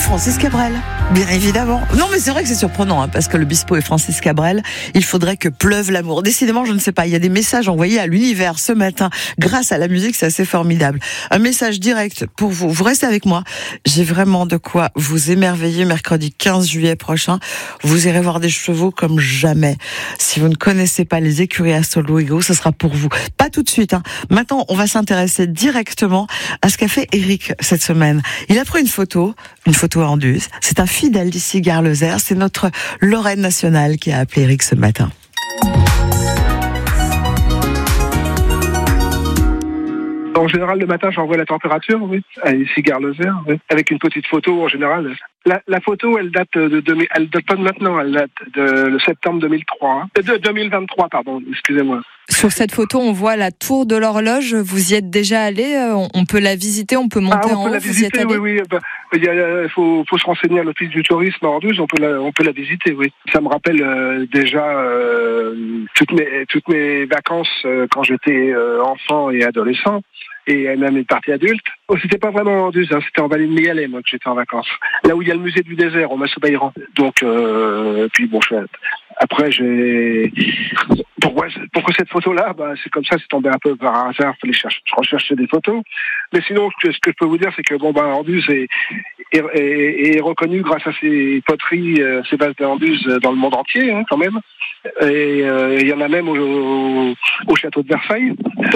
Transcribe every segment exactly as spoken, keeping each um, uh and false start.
Francis Cabrel, bien évidemment. Non, mais c'est vrai que c'est surprenant, hein, parce que le Bispo et Francis Cabrel, il faudrait que pleuve l'amour. Décidément, je ne sais pas, il y a des messages envoyés à l'univers ce matin grâce à la musique, c'est assez formidable. Un message direct pour vous. Vous restez avec moi. J'ai vraiment de quoi vous émerveiller mercredi quinze juillet prochain. Vous irez voir des chevaux comme jamais. Si vous ne connaissez pas les écuries Hasta Luego, ce sera pour vous. Pas tout de suite, hein. Maintenant, on va s'intéresser directement à ce qu'a fait Eric cette semaine. Il a pris une photo, une photo à Anduze. C'est un fidèle d'ici Gare-Lozère. C'est notre Lorraine nationale qui a appelé Eric ce matin. En général, le matin, j'envoie la température, oui, à ici Gare-Lozère, oui, avec une petite photo en général. La, la photo, elle date de, de, elle date pas de maintenant, elle date de le septembre deux mille trois, hein, de deux mille vingt-trois, pardon, excusez-moi. Sur cette photo, on voit la tour de l'horloge. Vous y êtes déjà allé? On peut la visiter, on peut monter ah, on en peut haut. La vous y êtes visiter, allé? oui, oui. Bah, il y a, faut, faut se renseigner à l'office du tourisme à Anduze. On peut la, on peut la visiter, oui. Ça me rappelle euh, déjà euh, toutes mes, toutes mes vacances euh, quand j'étais euh, enfant et adolescent. Et même une partie adulte. Oh, c'était pas vraiment en Anduze, hein, c'était en vallée de Mialet, moi, que j'étais en vacances. Là où il y a le musée du désert, au Massobairan. Donc, euh, puis bon, je, après, j'ai... Pourquoi, pourquoi cette photo-là? Bah, c'est comme ça, c'est tombé un peu par hasard, fallait chercher, je recherchais des photos. Mais sinon, ce que, ce que je peux vous dire, c'est que, bon, bah, Anduze est, est, est, est reconnu grâce à ses poteries, euh, ses bases d'Anduze dans le monde entier, hein, quand même. Et euh, il y en a même au, au, au château de Versailles.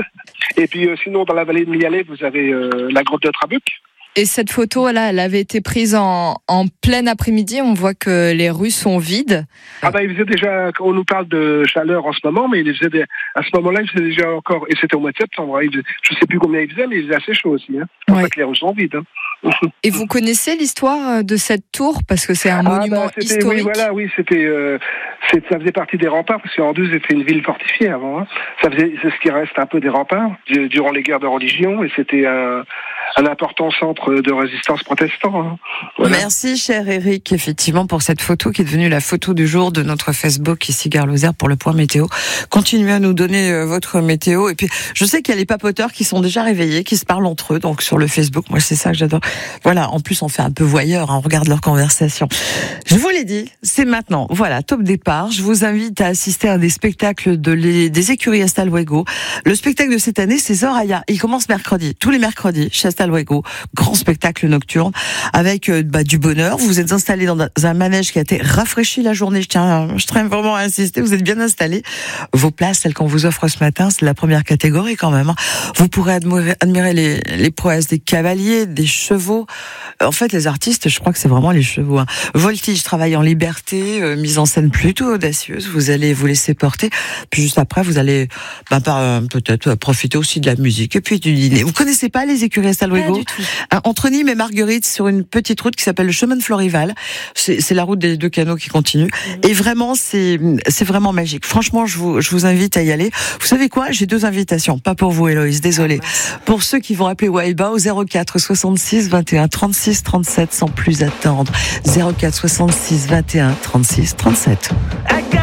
Et puis euh, sinon, dans la vallée de Mialet, vous avez euh, la grotte de Trabuc. Et cette photo-là, elle avait été prise en, en plein après-midi. On voit que les rues sont vides. Ah bah il faisait déjà, on nous parle de chaleur en ce moment, mais il faisait des, à ce moment-là, il faisait déjà encore, et c'était au mois de septembre, il faisait, je sais plus combien il faisait, mais il faisait assez chaud aussi. Hein. C'est pour ouais. ça que les rues sont vides. Hein. Et vous connaissez l'histoire de cette tour? Parce que c'est un ah monument bah, historique. Oui, voilà, oui, c'était, euh, c'est, ça faisait partie des remparts, parce qu'Anduze était une ville fortifiée avant. Hein. Ça faisait, c'est ce qui reste un peu des remparts, durant les guerres de religion, et c'était un, un important centre de résistance protestant. Hein. Voilà. Merci, cher Eric, effectivement, pour cette photo qui est devenue la photo du jour de notre Facebook ici Gare-Lozère pour le point météo. Continuez à nous donner euh, votre météo. Et puis, je sais qu'il y a les papoteurs qui sont déjà réveillés, qui se parlent entre eux, donc sur le Facebook. Moi, c'est ça que j'adore. Voilà, en plus, on fait un peu voyeur, hein, on regarde leur conversation. Je vous l'ai dit, c'est maintenant. Voilà, top départ. Je vous invite à assister à des spectacles de les, des écuries Hasta Luego. Le spectacle de cette année, c'est Zoraya. Il commence mercredi, tous les mercredis, chez Hasta Luego. Grand spectacle nocturne avec euh, bah, du bonheur. Vous êtes installé dans un manège qui a été rafraîchi la journée. Je tiens, je tiens vraiment à insister. Vous êtes bien installés. Vos places, celles qu'on vous offre ce matin, c'est la première catégorie quand même. Vous pourrez admirer, admirer les, les prouesses des cavaliers, des chevaux. En fait, les artistes, je crois que c'est vraiment les chevaux. Hein. Voltige, travail en liberté, euh, mise en scène plutôt audacieuse. Vous allez vous laisser porter. Puis juste après, vous allez bah, euh, peut-être profiter aussi de la musique et puis du dîner. Vous connaissez pas les écuries Hasta Luego? Entre Nîmes et Marguerite, sur une petite route qui s'appelle le chemin de Florival. C'est, c'est la route des deux canaux qui continue. Mmh. Et vraiment, c'est, c'est vraiment magique. Franchement, je vous, je vous invite à y aller. Vous savez quoi? J'ai deux invitations. Pas pour vous, Héloïse. Désolée. Ah, pour ceux qui vont appeler Waiba au zéro quatre soixante-six vingt et un trente-six trente-sept sans plus attendre. zéro quatre soixante-six vingt et un trente-six trente-sept.